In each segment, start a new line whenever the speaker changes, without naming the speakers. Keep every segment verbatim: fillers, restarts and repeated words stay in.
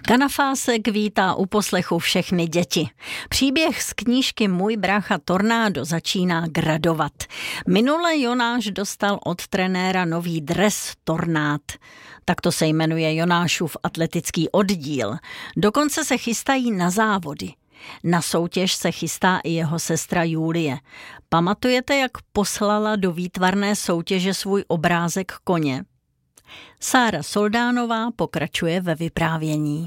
Kanafásek vítá u poslechu všechny děti. Příběh z knížky Můj brácha Tornádo začíná gradovat. Minule Jonáš dostal od trenéra nový dres Tornád. Takto se jmenuje Jonášův atletický oddíl. Dokonce se chystají na závody. Na soutěž se chystá i jeho sestra Julie. Pamatujete, jak poslala do výtvarné soutěže svůj obrázek koně? Sára Soldánová pokračuje ve vyprávění.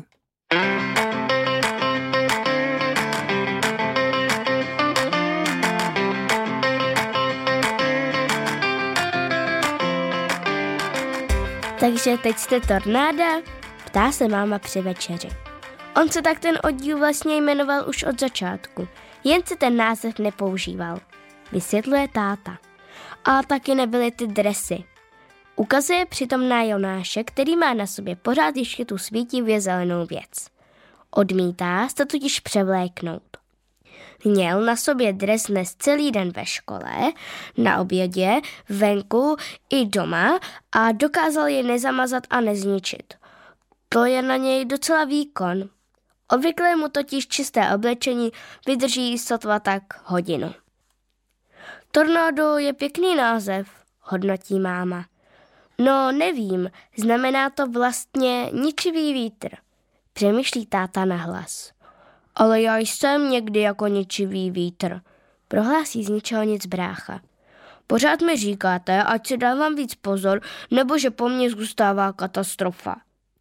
Takže teď jste Tornáda? Ptá se máma při večeři. On se tak ten oddíl vlastně jmenoval už od začátku, jen se ten název nepoužíval. Vysvětluje táta. A taky nebyly ty dresy. Ukazuje přitom na Jonáše, který má na sobě pořád ještě tu svítivě zelenou věc. Odmítá se totiž převléknout. Měl na sobě dres dnes celý den ve škole, na obědě, venku i doma a dokázal je nezamazat a nezničit. To je na něj docela výkon. Obvykle mu totiž čisté oblečení vydrží sotva tak hodinu. Tornádo je pěkný název, hodnotí máma. No nevím, znamená to vlastně ničivý vítr, přemýšlí táta nahlas. Ale já jsem někdy jako ničivý vítr, prohlásí z ničeho nic brácha. Pořád mi říkáte, ať si dávám víc pozor, nebo že po mně zůstává katastrofa.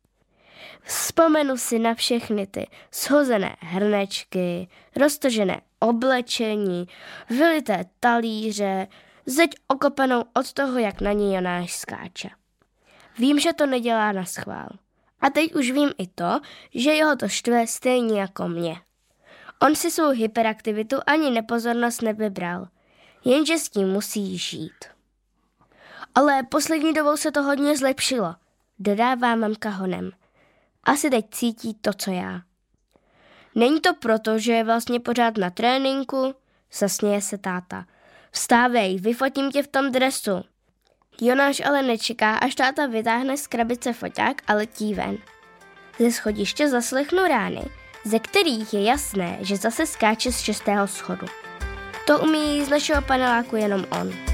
Vzpomenu si na všechny ty shozené hrnečky, roztržené oblečení, vylité talíře, zeď okopanou od toho, jak na ní Jonáš skáče. Vím, že to nedělá naschvál. A teď už vím i to, že jeho to štve stejně jako mě. On si svou hyperaktivitu ani nepozornost nevybral, jenže s tím musí žít. Ale poslední dobou se to hodně zlepšilo, dodává mamka honem. Asi teď cítí to, co já. Není to proto, že je vlastně pořád na tréninku? Zasměje se táta. Vstávej, vyfotím tě v tom dresu. Jonáš ale nečeká, až táta vytáhne z krabice foťák a letí ven. Ze schodiště zaslechnu rány, ze kterých je jasné, že zase skáče z šestého schodu. To umí z našeho paneláku jenom on.